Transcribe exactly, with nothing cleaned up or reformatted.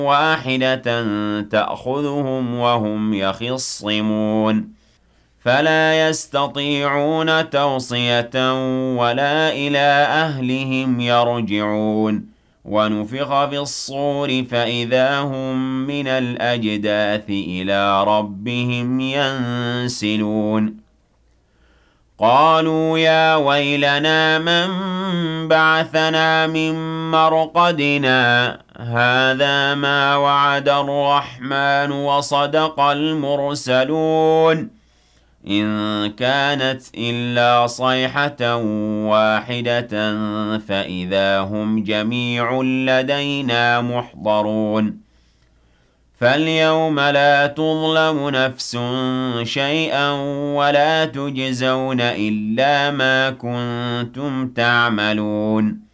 واحدة تأخذهم وهم يخصمون فلا يستطيعون توصية ولا إلى أهلهم يرجعون ونفخ في الصور فإذا هم من الأجداث إلى ربهم ينسلون قالوا يا ويلنا من بعثنا من مرقدنا هذا ما وعد الرحمن وصدق المرسلون إن كانت إلا صيحة واحدة فإذا هم جميع لدينا محضرون فاليوم لا تظلم نفس شيئا ولا تجزون إلا ما كنتم تعملون